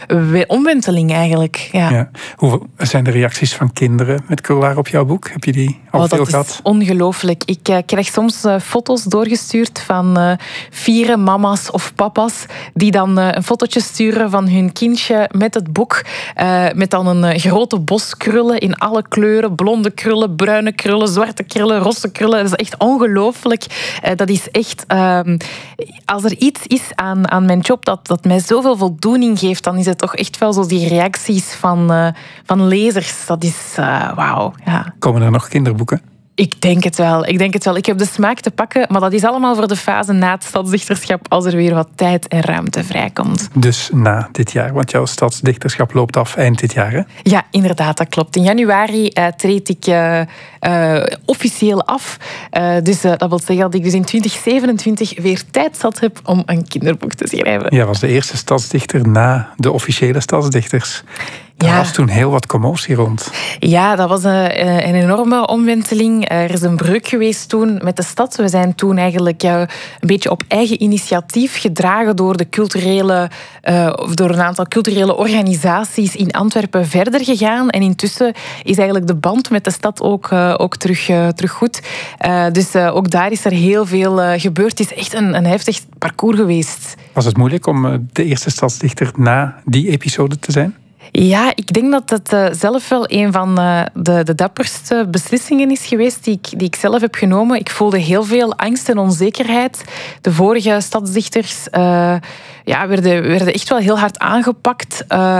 omwenteling eigenlijk. Ja. Ja. Hoe zijn de reacties van kinderen met krulhaar op jouw boek? Heb je die al veel gehad? Dat is ongelooflijk. Ik krijg soms foto's doorgestuurd van fiere mama's of papa's die dan een fotootje sturen van hun kindje met het boek. Met dan een grote bos krullen in alle kleuren. Blonde krullen, bruine krullen, zwarte krullen, rosse krullen. Dat is echt ongelooflijk. Dat is echt... als er iets is aan mijn job dat mij zoveel voldoening geeft, dan is het toch echt wel zo die reacties van lezers. Dat is wauw. Ja. Komen er nog kinderboeken? Ik denk het wel. Ik heb de smaak te pakken, maar dat is allemaal voor de fase na het stadsdichterschap, als er weer wat tijd en ruimte vrijkomt. Dus na dit jaar, want jouw stadsdichterschap loopt af eind dit jaar, hè? Ja, inderdaad, dat klopt. In januari treed ik officieel af. Dus dat wil zeggen dat ik dus in 2027 weer tijd zat heb om een kinderboek te schrijven. Jij was de eerste stadsdichter na de officiële stadsdichters. Daar was toen heel wat commotie rond. Ja, dat was een enorme omwenteling. Er is een breuk geweest toen met de stad. We zijn toen eigenlijk een beetje op eigen initiatief gedragen door door een aantal culturele organisaties in Antwerpen verder gegaan. En intussen is eigenlijk de band met de stad ook terug goed. Dus ook daar is er heel veel gebeurd. Het is echt een heftig parcours geweest. Was het moeilijk om de eerste stadsdichter na die episode te zijn? Ja, ik denk dat het zelf wel een van de dapperste beslissingen is geweest die ik zelf heb genomen. Ik voelde heel veel angst en onzekerheid. De vorige stadsdichters werden echt wel heel hard aangepakt.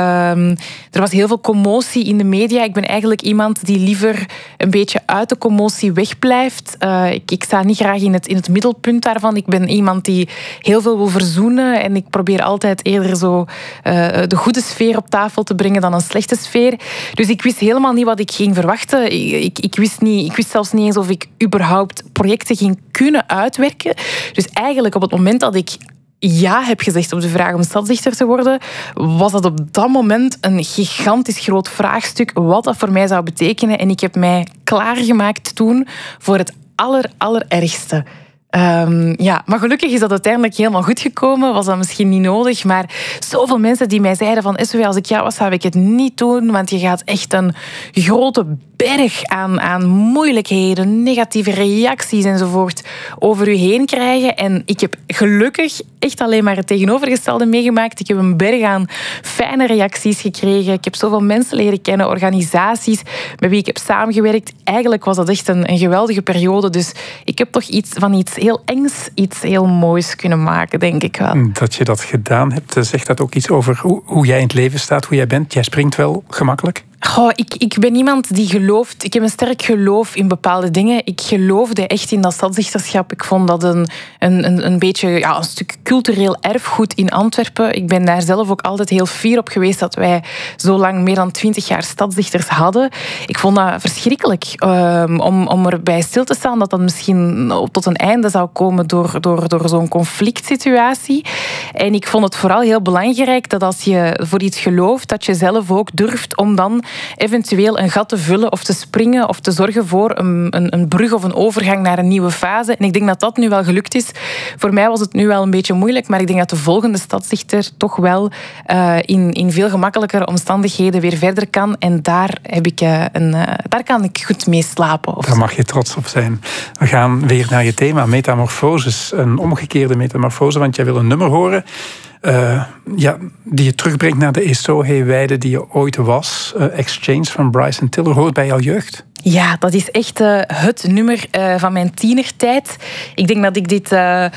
Er was heel veel commotie in de media. Ik ben eigenlijk iemand die liever een beetje uit de commotie wegblijft. Ik sta niet graag in het middelpunt daarvan. Ik ben iemand die heel veel wil verzoenen en ik probeer altijd eerder zo de goede sfeer op tafel te brengen dan een slechte sfeer. Dus ik wist helemaal niet wat ik ging verwachten. Ik wist zelfs niet eens of ik überhaupt projecten ging kunnen uitwerken. Dus eigenlijk op het moment dat ik ja heb gezegd op de vraag om stadsdichter te worden, was dat op dat moment een gigantisch groot vraagstuk wat dat voor mij zou betekenen. En ik heb mij klaargemaakt toen voor het allerergste. Maar gelukkig is dat uiteindelijk helemaal goed gekomen. Was dat misschien niet nodig. Maar zoveel mensen die mij zeiden van SW, als ik jou was, zou ik het niet doen. Want je gaat echt een grote berg aan moeilijkheden, negatieve reacties enzovoort over u heen krijgen. En ik heb gelukkig echt alleen maar het tegenovergestelde meegemaakt. Ik heb een berg aan fijne reacties gekregen. Ik heb zoveel mensen leren kennen, organisaties met wie ik heb samengewerkt. Eigenlijk was dat echt een geweldige periode. Dus ik heb toch iets heel engs, iets heel moois kunnen maken, denk ik wel. Dat je dat gedaan hebt, zegt dat ook iets over hoe jij in het leven staat, hoe jij bent? Jij springt wel gemakkelijk? Ik ben iemand die gelooft. Ik heb een sterk geloof in bepaalde dingen. Ik geloofde echt in dat stadsdichterschap. Ik vond dat een beetje een stuk cultureel erfgoed in Antwerpen. Ik ben daar zelf ook altijd heel fier op geweest dat wij zo lang meer dan 20 jaar stadsdichters hadden. Ik vond dat verschrikkelijk om erbij stil te staan dat dat misschien tot een einde zou komen door zo'n conflict situatie. En ik vond het vooral heel belangrijk dat als je voor iets gelooft, dat je zelf ook durft om dan eventueel een gat te vullen of te springen of te zorgen voor een brug of een overgang naar een nieuwe fase. En ik denk dat dat nu wel gelukt is. Voor mij was het nu wel een beetje moeilijk, maar ik denk dat de volgende stadsdichter toch wel in veel gemakkelijkere omstandigheden weer verder kan. En daar kan ik goed mee slapen. Daar mag je trots op zijn. We gaan weer naar je thema, metamorfoses. Een omgekeerde metamorfose, want jij wil een nummer horen die je terugbrengt naar de Esohe-weide die je ooit was. Exchange van Bryson Tiller. Hoort bij jouw jeugd? Ja, dat is echt het nummer van mijn tienertijd. Ik denk dat ik dit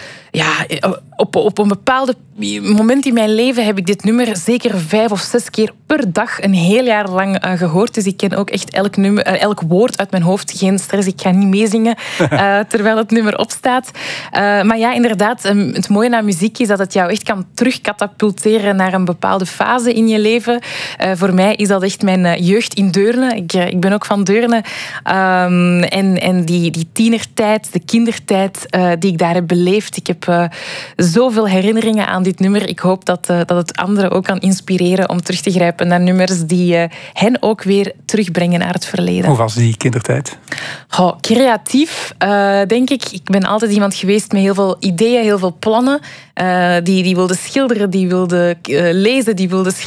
op een bepaald moment in mijn leven heb ik dit nummer zeker 5 of 6 keer per dag een heel jaar lang gehoord. Dus ik ken ook echt elk woord uit mijn hoofd. Geen stress, ik ga niet meezingen terwijl het nummer opstaat. Maar ja, inderdaad, het mooie aan muziek is dat het jou echt kan terugkatapulteren naar een bepaalde fase in je leven. Voor mij is dat echt mijn jeugd in Deurne. Ik ben ook van Deurne. En die tienertijd, de kindertijd die ik daar heb beleefd. Ik heb zoveel herinneringen aan dit nummer. Ik hoop dat het anderen ook kan inspireren om terug te grijpen naar nummers die hen ook weer terugbrengen naar het verleden. Hoe was die kindertijd? Creatief, denk ik. Ik ben altijd iemand geweest met heel veel ideeën, heel veel plannen. Die wilde schilderen, die wilde lezen, die wilde schrijven.